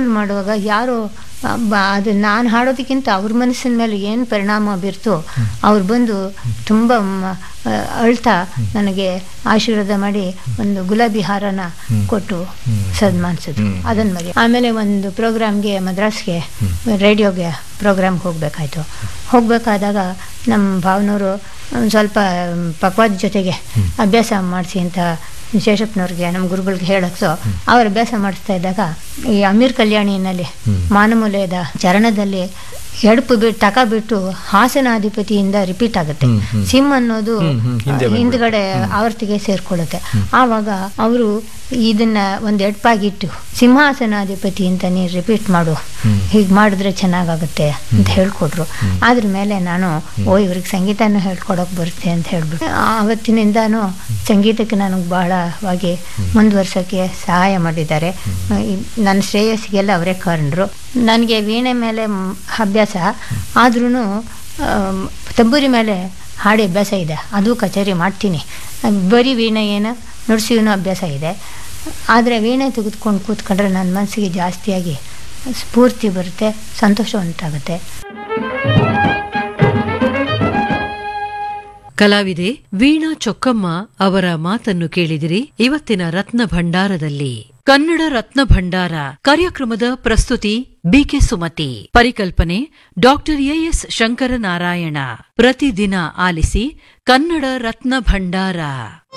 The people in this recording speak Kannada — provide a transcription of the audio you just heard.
ಸ್ಕೂಲ್ ಮಾಡುವಾಗ ಯಾರು ಅದು ನಾನು ಹಾಡೋದಕ್ಕಿಂತ ಅವ್ರ ಮನಸ್ಸಿನ ಮೇಲೆ ಏನು ಪರಿಣಾಮ ಬೀರ್ತೋ ಅವ್ರು ಬಂದು ತುಂಬ ಅಳ್ತಾ ನನಗೆ ಆಶೀರ್ವಾದ ಮಾಡಿ ಒಂದು ಗುಲಾಬಿ ಹಾರನ ಕೊಟ್ಟು ಸನ್ಮಾನಿಸಿದ್ರು. ಅದನ್ನು ಮರಿ ಆಮೇಲೆ ಒಂದು ಪ್ರೋಗ್ರಾಮ್ಗೆ ಮದ್ರಾಸ್ಗೆ ರೇಡಿಯೋಗೆ ಪ್ರೋಗ್ರಾಮ್ಗೆ ಹೋಗಬೇಕಾದಾಗ ನಮ್ಮ ಭಾವನವರು ಸ್ವಲ್ಪ ಪಕ್ವಾದ ಜೊತೆಗೆ ಅಭ್ಯಾಸ ಮಾಡಿಸಿ ಅಂತ ಶೇಷಪ್ಪನವ್ರಿಗೆ ನಮ್ಮ ಗುರುಗಳಿಗೆ ಹೇಳಕ್ಸೋ ಅವ್ರ ಅಭ್ಯಾಸ ಮಾಡಿಸ್ತಾ ಇದ್ದಾಗ ಈ ಅಮೀರ್ ಕಲ್ಯಾಣಿನಲ್ಲಿ ಮಾನಮೂಲೆಯದ ಚರಣದಲ್ಲಿ ಎಡಪು ಬಿಟ್ಟು ಹಾಸನಾಧಿಪತಿಯಿಂದ ರಿಪೀಟ್ ಆಗುತ್ತೆ. ಸಿಮ್ ಅನ್ನೋದು ಹಿಂದ್ಗಡೆ ಆವರ್ತಿಗೆ ಸೇರ್ಕೊಳ್ಳುತ್ತೆ. ಆವಾಗ ಅವರು ಇದನ್ನ ಒಂದು ಎಡಪಾಗಿಟ್ಟು ಸಿಂಹಾಸನಾಧಿಪತಿ ಅಂತ ನೀನು ರಿಪೀಟ್ ಮಾಡು, ಹೀಗೆ ಮಾಡಿದ್ರೆ ಚೆನ್ನಾಗಾಗುತ್ತೆ ಅಂತ ಹೇಳ್ಕೊಟ್ರು. ಅದ್ರ ಮೇಲೆ ನಾನು ಇವ್ರಿಗೆ ಸಂಗೀತನೂ ಹೇಳ್ಕೊಡೋಕೆ ಬರುತ್ತೆ ಅಂತ ಹೇಳ್ಬಿಟ್ಟು ಆವತ್ತಿನಿಂದಾನು ಸಂಗೀತಕ್ಕೆ ನನಗೆ ಬಹಳವಾಗಿ ಮುಂದುವರ್ಸೋಕ್ಕೆ ಸಹಾಯ ಮಾಡಿದ್ದಾರೆ. ನನ್ನ ಶ್ರೇಯಸ್ಸಿಗೆಲ್ಲ ಅವರೇ ಕಾರಣರು. ನನಗೆ ವೀಣೆ ಮೇಲೆ ಅಭ್ಯಾಸ ಆದ್ರೂ ತಂಬೂರಿ ಮೇಲೆ ಹಾಡಿ ಅಭ್ಯಾಸ ಇದೆ, ಅದು ಕಚೇರಿ ಮಾಡ್ತೀನಿ. ಬರೀ ವೀಣೆ ಏನು ನುಡಿಸಿನೂ ಅಭ್ಯಾಸ ಇದೆ. ಆದರೆ ವೀಣೆ ತೆಗೆದುಕೊಂಡು ಕೂತ್ಕೊಂಡ್ರೆ ನನ್ನ ಮನಸ್ಸಿಗೆ ಜಾಸ್ತಿಯಾಗಿ ಸ್ಫೂರ್ತಿ ಬರುತ್ತೆ, ಸಂತೋಷ ಉಂಟಾಗುತ್ತೆ. ಕಲಾವಿದೆ ವೀಣಾ ಚೊಕ್ಕಮ್ಮ ಅವರ ಮಾತನ್ನು ಕೇಳಿದಿರಿ. ಇವತ್ತಿನ ರತ್ನ ಭಂಡಾರದಲ್ಲಿ ಕನ್ನಡ ರತ್ನ ಭಂಡಾರ ಕಾರ್ಯಕ್ರಮದ ಪ್ರಸ್ತುತಿ ಬಿಕೆ ಸುಮತಿ, ಪರಿಕಲ್ಪನೆ ಡಾಕ್ಟರ್ ಎಎಸ್ ಶಂಕರನಾರಾಯಣ. ಪ್ರತಿದಿನ ಆಲಿಸಿ ಕನ್ನಡ ರತ್ನ ಭಂಡಾರ.